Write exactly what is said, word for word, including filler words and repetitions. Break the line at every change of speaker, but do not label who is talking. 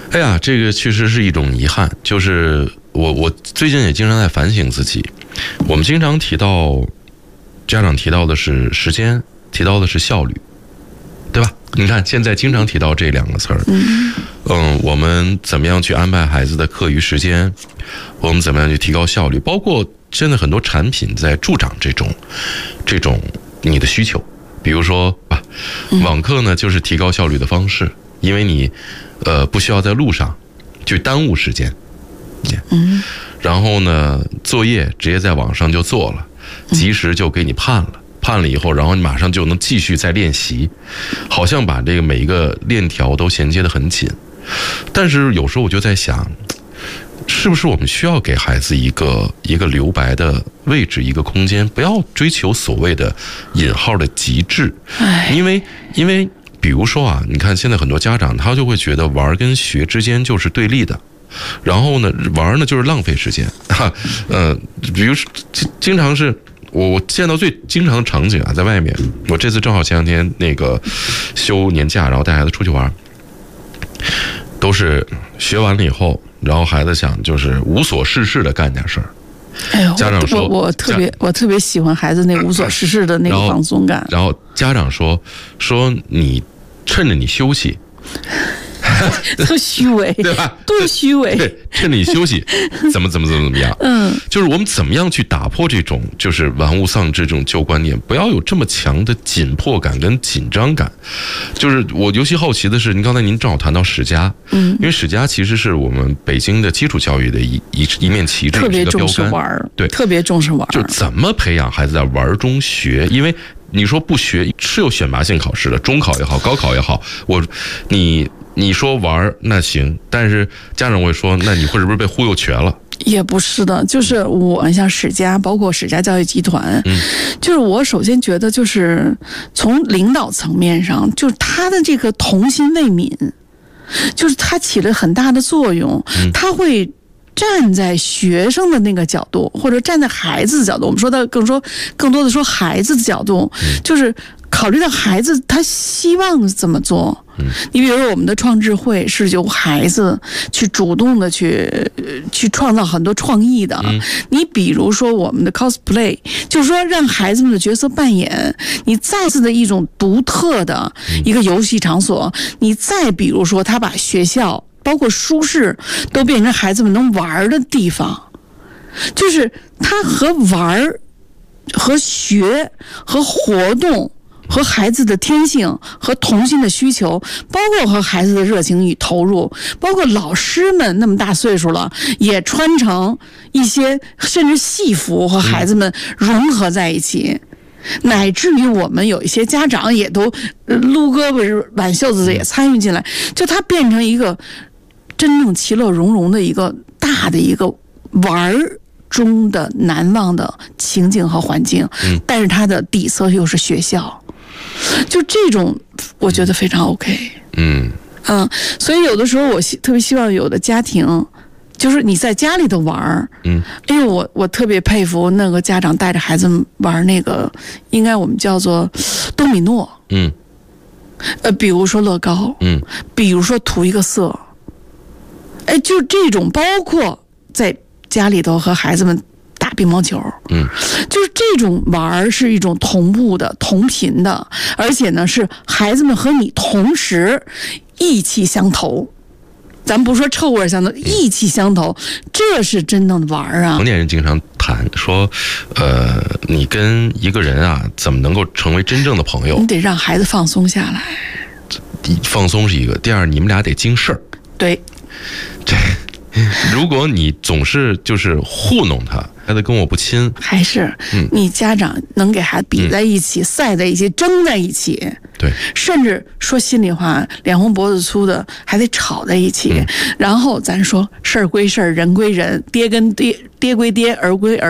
哎呀，这个确实是一种遗憾，就是我我最近也经常在反省自己。我们经常提到，家长提到的是时间，提到的是效率，对吧？你看现在经常提到这两个词儿。嗯嗯，我们怎么样去安排孩子的课余时间？我们怎么样去提高效率？包括现在很多产品在助长这种这种你的需求，比如说啊，网课呢就是提高效率的方式，因为你呃不需要在路上去耽误时间。嗯，然后呢，作业直接在网上就做了，及时就给你判了。判了以后，然后你马上就能继续再练习，好像把这个每一个链条都衔接得很紧。但是有时候我就在想，是不是我们需要给孩子一个一个留白的位置，一个空间，不要追求所谓的引号的极致。因为因为比如说啊，你看现在很多家长他就会觉得玩跟学之间就是对立的。然后呢，玩呢就是浪费时间，哈，呃，比如说经常是我我见到最经常的场景啊，在外面，我这次正好前两天那个休年假，然后带孩子出去玩，都是学完了以后，然后孩子想就是无所事事的干点事儿。
哎呦，
家长说，
我我特别我特别喜欢孩子那无所事事的那个放松感。
然后家长说说你趁着你休息。
多虚伪，
对吧？
多虚伪！
对，趁着你休息，怎么怎么怎么怎么样？嗯，就是我们怎么样去打破这种就是玩物丧志这种旧观念，不要有这么强的紧迫感跟紧张感。就是我尤其好奇的是，您刚才您正好谈到史家，嗯，因为史家其实是我们北京的基础教育的一一一面旗帜，
特别重视玩，对，特别重视玩。
就怎么培养孩子在玩中学？因为你说不学是有选拔性考试的，中考也好，高考也好，我你。你说玩那行，但是家长会说，那你会是不是被忽悠瘸了？
也不是的，就是我像史家，包括史家教育集团，嗯，就是我首先觉得，就是从领导层面上，就是他的这个童心未泯，就是他起了很大的作用，嗯、他会站在学生的那个角度，或者站在孩子的角度，我们说的更说更多的说孩子的角度，嗯、就是考虑到孩子他希望怎么做。你比如说我们的创智会是由孩子去主动的去去创造很多创意的、嗯、你比如说我们的 cosplay 就是说让孩子们的角色扮演你再次的一种独特的一个游戏场所、嗯、你再比如说他把学校包括书室都变成孩子们能玩的地方，就是他和玩和学和活动和孩子的天性和童心的需求，包括和孩子的热情与投入，包括老师们那么大岁数了也穿成一些甚至戏服和孩子们融合在一起、嗯、乃至于我们有一些家长也都撸胳膊挽袖子也参与进来，就它变成一个真正其乐融融的一个大的一个玩中的难忘的情景和环境、嗯、但是它的底色又是学校，就这种我觉得非常 OK。 嗯嗯，所以有的时候我特别希望有的家庭就是你在家里头玩，嗯，因为我我特别佩服那个家长带着孩子玩那个应该我们叫做多米诺，嗯，呃，比如说乐高，嗯，比如说涂一个色，哎，就这种包括在家里头和孩子们打乒乓球，嗯，就是这种玩是一种同步的、同频的，而且呢是孩子们和你同时意气相投。咱不说臭味相投，意气相投，这是真正的玩啊！
成年人经常谈说，呃，你跟一个人啊，怎么能够成为真正的朋友？
你得让孩子放松下来。
放松是一个，第二，你们俩得经事儿。
对，
这。如果你总是就是糊弄他，孩子跟我不亲，
还是你家长能给孩子比在一起、嗯、赛在一起、争在一起，
对，
甚至说心里话，脸红脖子粗的还得吵在一起、嗯、然后咱说事儿归事儿，人归人，爹跟爹，爹归爹，儿归儿。